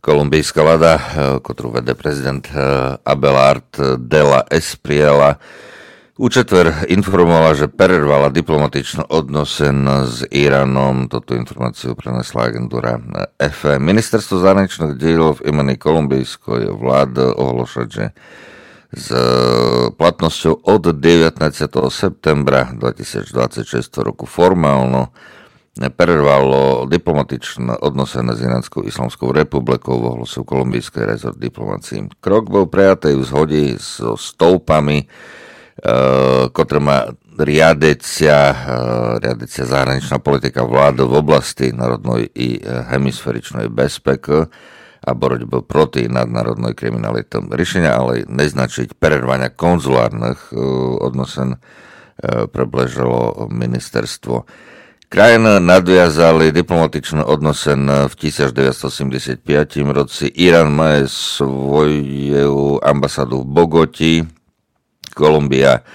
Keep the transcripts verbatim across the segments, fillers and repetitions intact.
Kolumbijská vláda, ktorú vedie prezident Abelard de la Espriella, u četver informovala, že prervala diplomatičnú odnosen s Iránom. Toto informáciu prenesla agentúra ef em. Ministerstvo zahraničných diel v imení kolumbijskej vlády ohláša, že s platnosťou od devätnásteho septembra dvetisícdvadsaťšesť roku formálno prervalo diplomatičné odnosene s Iránskou islamskou republikou, ohlásil kolumbijský rezort diplomácií. Krok bol prijatý v zhode so stĺpami, ktoré má riadecia, riadecia zahraničná politika vlády v oblasti národnej i hemisféričnej bezpeky a borotby proti nadnárodnej kriminalite. Riešenia ale neznačiť prervania konzulárnych odnosen približilo ministerstvo. Krajiny nadviazali diplomatičné odnosen v devätnásťstoosemdesiatpäť roci. Irán má svoju ambasádu v Bogoti, Kolumbia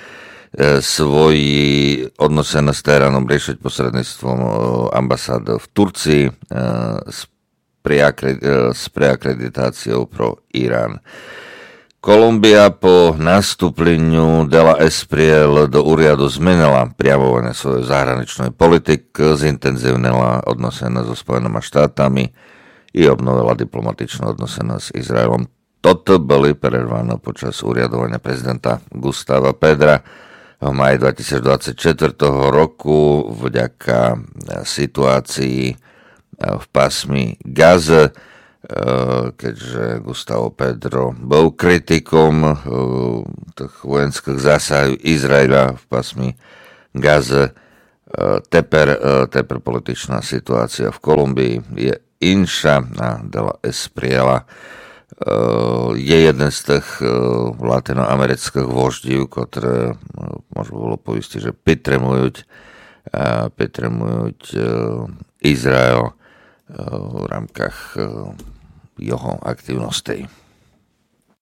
svoji odnosen s Teheránom riešiť posredníctvom ambasády v Turcii s, preakred, s preakreditáciou pro Irán. Kolumbia po nastúpleniu de la Espriella do úradu zmenila priamovanie svojej zahraničnej politiky, zintenzívnila odnosena so Spojenými štátami i obnovila diplomatičné odnosena s Izraelom. Toto boli prervané počas úriadovania prezidenta Gustava Pedra v máji dvetisícdvadsaťštyri roku vďaka situácii v pásmi Gaze, keďže Gustavo Pedro bol kritikom tých vojenských zásahov Izraela v pásmi Gaze. Teper, teper političná situácia v Kolumbii je inša a de la Espriella je jeden z tých latinoamerických voždív, ktoré možno bolo poistiť, že pitremujú pitremujú Izrael v rámkach jeho aktivností.